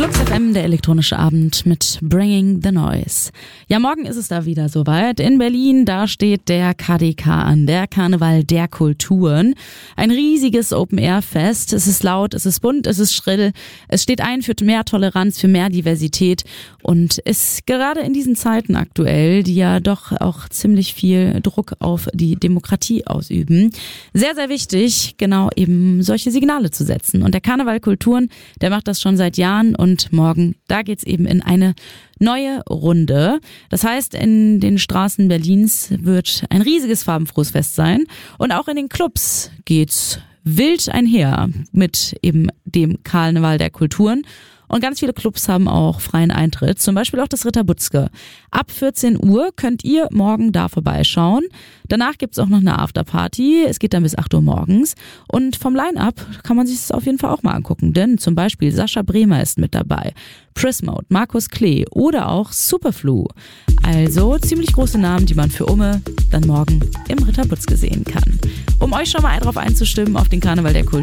Flux FM, der elektronische Abend mit Bringing the Noise. Ja, morgen ist es da wieder soweit. In Berlin, da steht der KDK an, der Karneval der Kulturen. Ein riesiges Open-Air-Fest. Es ist laut, es ist bunt, es ist schrill. Es steht ein für mehr Toleranz, für mehr Diversität und ist gerade in diesen Zeiten aktuell, die ja doch auch ziemlich viel Druck auf die Demokratie ausüben, sehr, sehr wichtig, genau eben solche Signale zu setzen. Und der Karneval Kulturen, der macht das schon seit Jahren und morgen, da geht's eben in eine neue Runde. Das heißt, in den Straßen Berlins wird ein riesiges farbenfrohes Fest sein und auch in den Clubs geht's wild einher mit eben dem Karneval der Kulturen. Und ganz viele Clubs haben auch freien Eintritt, zum Beispiel auch das Ritter Butzke. Ab 14 Uhr könnt ihr morgen da vorbeischauen. Danach gibt's auch noch eine Afterparty. Es geht dann bis 8 Uhr morgens. Und vom Line-Up kann man sich das auf jeden Fall auch mal angucken. Denn zum Beispiel Sascha Bremer ist mit dabei, Prismode, Markus Klee oder auch Superflu. Also ziemlich große Namen, die man für Umme dann morgen im Ritter Butzke sehen kann. Um euch schon mal drauf einzustimmen auf den Karneval der Kultur,